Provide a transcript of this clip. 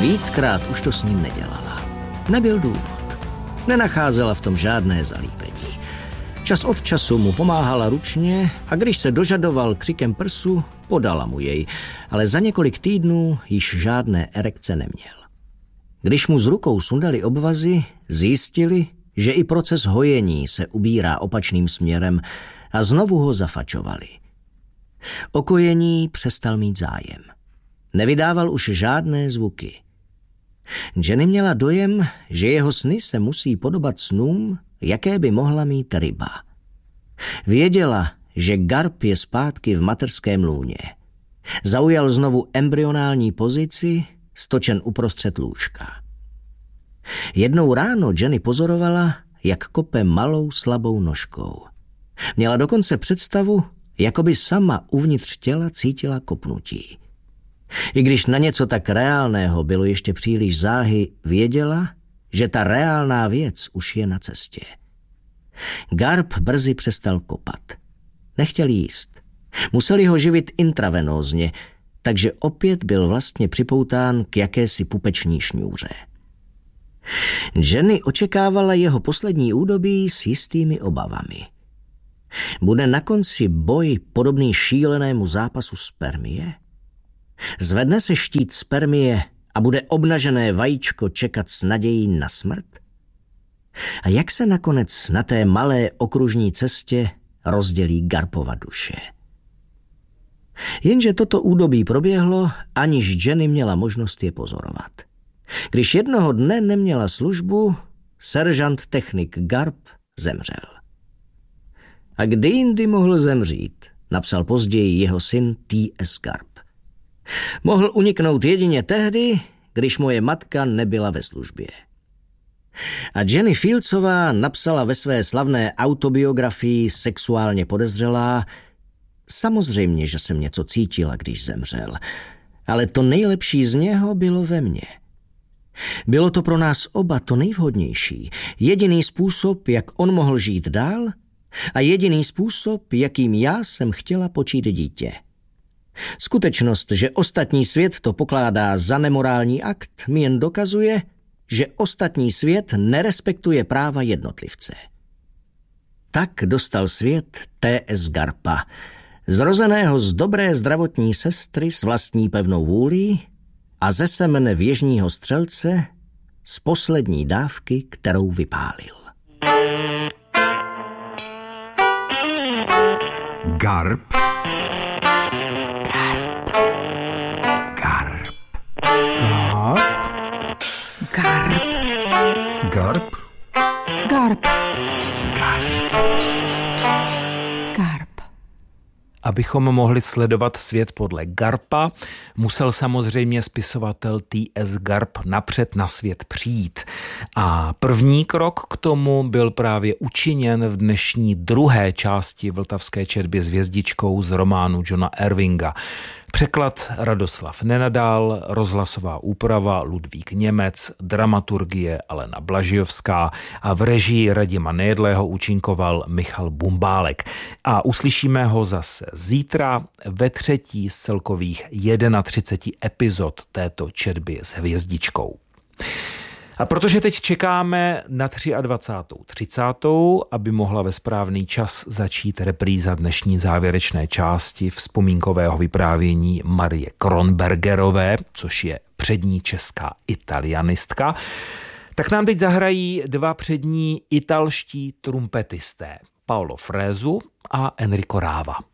Víckrát už to s ním nedělala. Nebyl důvod. Nenacházela v tom žádné zalíbení. Čas od času mu pomáhala ručně a když se dožadoval křikem prsu, podala mu jej, ale za několik týdnů již žádné erekce neměl. Když mu z rukou sundali obvazy, zjistili, že i proces hojení se ubírá opačným směrem a znovu ho zafačovali. O kojení přestal mít zájem. Nevydával už žádné zvuky. Jenny měla dojem, že jeho sny se musí podobat snům, jaké by mohla mít ryba. Věděla, že Garp je zpátky v mateřském lůně. Zaujal znovu embryonální pozici, stočen uprostřed lůžka. Jednou ráno Jenny pozorovala, jak kope malou slabou nožkou. Měla dokonce představu, jako by sama uvnitř těla cítila kopnutí. I když na něco tak reálného bylo ještě příliš záhy, věděla, že ta reálná věc už je na cestě. Garp brzy přestal kopat. Nechtěl jíst. Museli ho živit intravenózně, takže opět byl vlastně připoután k jakési pupeční šňůře. Jenny očekávala jeho poslední údobí s jistými obavami. Bude na konci boj podobný šílenému zápasu spermie? Zvedne se štít spermie a bude obnažené vajíčko čekat s nadějí na smrt? A jak se nakonec na té malé okružní cestě rozdělí Garpova duše? Jenže toto údobí proběhlo, aniž Jenny měla možnost je pozorovat. Když jednoho dne neměla službu, seržant technik Garp zemřel. A kdy jindy mohl zemřít, napsal později jeho syn T.S. Garp. Mohl uniknout jedině tehdy, když moje matka nebyla ve službě. A Jenny Fieldsová napsala ve své slavné autobiografii Sexuálně podezřelá: samozřejmě, že jsem něco cítila, když zemřel, ale to nejlepší z něho bylo ve mně. Bylo to pro nás oba to nejvhodnější, jediný způsob, jak on mohl žít dál a jediný způsob, jakým já jsem chtěla počít dítě. Skutečnost, že ostatní svět to pokládá za nemorální akt, mi jen dokazuje, že ostatní svět nerespektuje práva jednotlivce. Tak dostal svět T.S. Garpa, zrozeného z dobré zdravotní sestry s vlastní pevnou vůlí a ze semene věžního střelce z poslední dávky, kterou vypálil. Garp. Abychom mohli sledovat svět podle Garpa, musel samozřejmě spisovatel T.S. Garp napřed na svět přijít. A první krok k tomu byl právě učiněn v dnešní druhé části Vltavské četby s hvězdičkou z románu Johna Irvinga. Překlad Radoslav Nenadal, rozhlasová úprava Ludvík Němec, dramaturgie Alena Blažijovská a v režii Radima Nejedlého účinkoval Michal Bumbálek. A uslyšíme ho zase zítra ve třetí z celkových 31 epizod této četby s hvězdičkou. A protože teď čekáme na 23. aby mohla ve správný čas začít repríza dnešní závěrečné části vzpomínkového vyprávění Marie Kronbergerové, což je přední česká italianistka, tak nám teď zahrají dva přední italští trumpetisté, Paolo Fresu a Enrico Rava.